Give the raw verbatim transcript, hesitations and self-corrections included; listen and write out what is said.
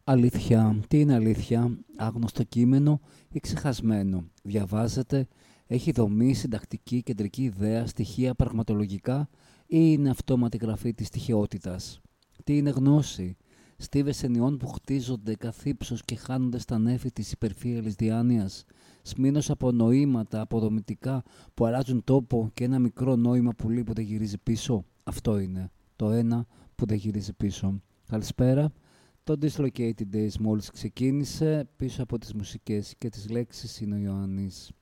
Αλήθεια. Τι είναι αλήθεια? Άγνωστο κείμενο ή ξεχασμένο? Διαβάζεται, έχει δομή, συντακτική, κεντρική ιδέα, στοιχεία πραγματολογικά ή είναι αυτόματη γραφή της τυχαιότητας? Τι είναι γνώση? Στίβες ενιών που χτίζονται καθ' ύψος και χάνονται στα νέφη της υπερφύαλης διάνοιας. Σμήνος από νοήματα αποδομητικά που αλλάζουν τόπο και ένα μικρό νόημα πουλί που δεν γυρίζει πίσω. Αυτό είναι. Το ένα που δεν γυρίζει πίσω. Καλησπέρα. Το Dislocated Days μόλις ξεκίνησε. Πίσω από τις μουσικές και τις λέξεις είναι ο Ιωάννης.